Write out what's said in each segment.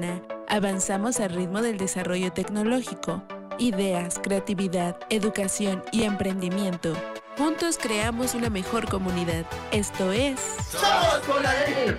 Cabina. Avanzamos al ritmo del desarrollo tecnológico. Ideas, creatividad, educación y emprendimiento. Juntos creamos una mejor comunidad. Esto es... ¡Somos Conadev!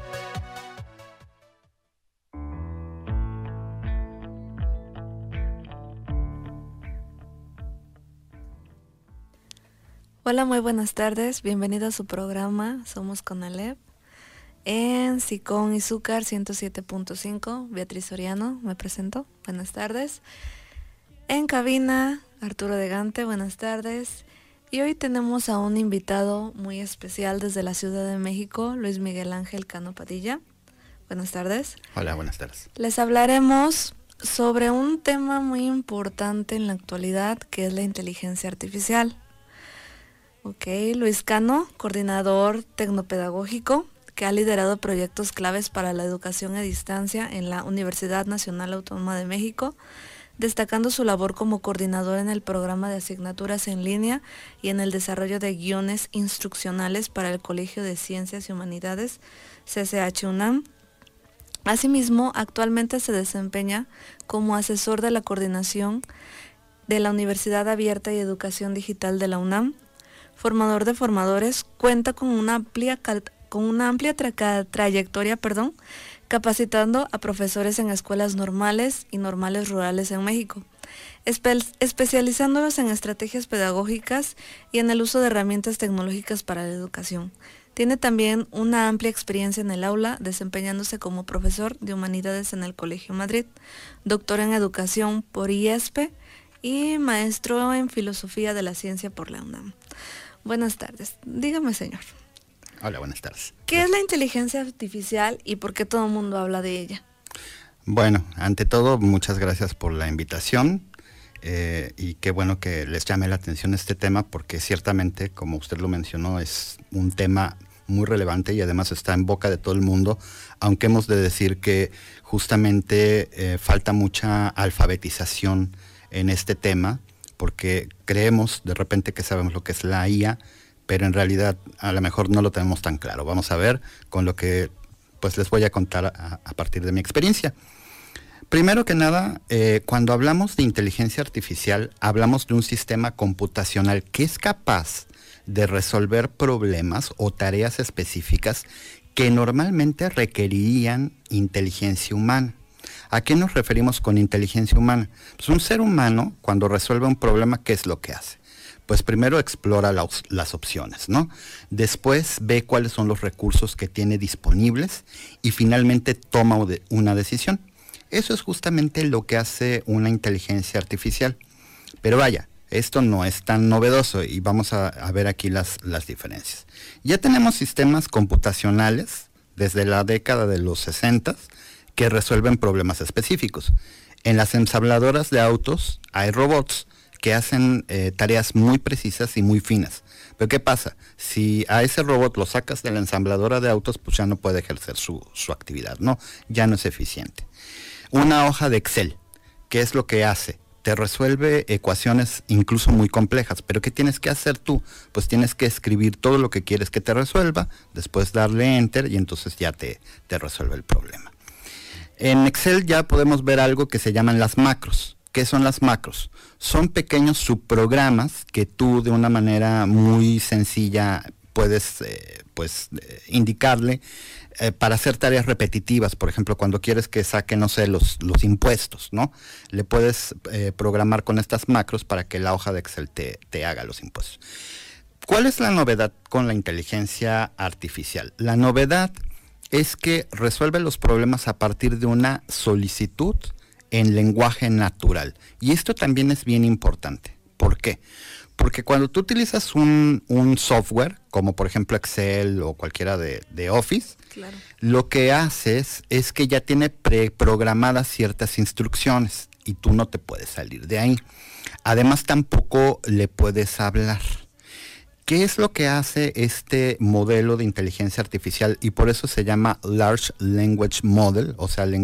Hola, muy buenas tardes. Bienvenido a su programa Somos Conalep. En Sicón Izúcar 107.5, Beatriz Soriano, me presento. Buenas tardes. En cabina, Arturo de Gante, buenas tardes. Y hoy tenemos a un invitado muy especial desde la Ciudad de México, Luis Miguel Ángel Cano Padilla. Buenas tardes. Hola, buenas tardes. Les hablaremos sobre un tema muy importante en la actualidad, que es la inteligencia artificial. Ok, Luis Cano, coordinador tecnopedagógico, que ha liderado proyectos claves para la educación a distancia en la Universidad Nacional Autónoma de México, destacando su labor como coordinador en el programa de asignaturas en línea y en el desarrollo de guiones instruccionales para el Colegio de Ciencias y Humanidades, CCH UNAM. Asimismo, actualmente se desempeña como asesor de la coordinación de la Universidad Abierta y Educación Digital de la UNAM, formador de formadores, cuenta con una amplia trayectoria, capacitando a profesores en escuelas normales y normales rurales en México, especializándolos en estrategias pedagógicas y en el uso de herramientas tecnológicas para la educación. Tiene también una amplia experiencia en el aula, desempeñándose como profesor de Humanidades en el Colegio Madrid, doctor en Educación por IESPE y maestro en Filosofía de la Ciencia por la UNAM. Buenas tardes. Dígame, señor. Hola, buenas tardes. ¿Qué es la inteligencia artificial y por qué todo el mundo habla de ella? Bueno, ante todo, muchas gracias por la invitación y qué bueno que les llame la atención este tema, porque ciertamente, como usted lo mencionó, es un tema muy relevante y además está en boca de todo el mundo, aunque hemos de decir que justamente falta mucha alfabetización en este tema, porque creemos de repente que sabemos lo que es la IA, pero en realidad a lo mejor no lo tenemos tan claro. Vamos a ver con lo que pues les voy a contar a partir de mi experiencia. Primero que nada, cuando hablamos de inteligencia artificial, hablamos de un sistema computacional que es capaz de resolver problemas o tareas específicas que normalmente requerirían inteligencia humana. ¿A qué nos referimos con inteligencia humana? Pues un ser humano, cuando resuelve un problema, ¿qué es lo que hace? Pues primero explora las opciones, ¿no? Después ve cuáles son los recursos que tiene disponibles y finalmente toma una decisión. Eso es justamente lo que hace una inteligencia artificial. Pero vaya, esto no es tan novedoso y vamos a ver aquí las diferencias. Ya tenemos sistemas computacionales desde la década de los 60 que resuelven problemas específicos. En las ensambladoras de autos hay robots que hacen tareas muy precisas y muy finas. Pero ¿qué pasa? Si a ese robot lo sacas de la ensambladora de autos, pues ya no puede ejercer su actividad, ¿no? Ya no es eficiente. Una hoja de Excel, ¿qué es lo que hace? Te resuelve ecuaciones incluso muy complejas, pero ¿qué tienes que hacer tú? Pues tienes que escribir todo lo que quieres que te resuelva, después darle Enter y entonces ya te resuelve el problema. En Excel ya podemos ver algo que se llaman las macros. ¿Qué son las macros? Son pequeños subprogramas que tú de una manera muy sencilla puedes indicarle para hacer tareas repetitivas. Por ejemplo, cuando quieres que saque, no sé, los impuestos, ¿no? Le puedes programar con estas macros para que la hoja de Excel te haga los impuestos. ¿Cuál es la novedad con la inteligencia artificial? La novedad es que resuelve los problemas a partir de una solicitud en lenguaje natural. Y esto también es bien importante. ¿Por qué? Porque cuando tú utilizas un software, como por ejemplo Excel o cualquiera de Office, claro, lo que haces es que ya tiene preprogramadas ciertas instrucciones y tú no te puedes salir de ahí. Además, tampoco le puedes hablar. ¿Qué es lo que hace este modelo de inteligencia artificial? Y por eso se llama Large Language Model, o sea,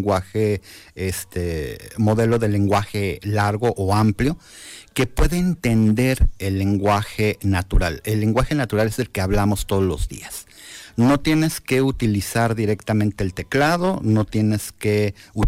modelo de lenguaje largo o amplio, que puede entender el lenguaje natural. El lenguaje natural es el que hablamos todos los días. No tienes que utilizar directamente el teclado, no tienes que utilizar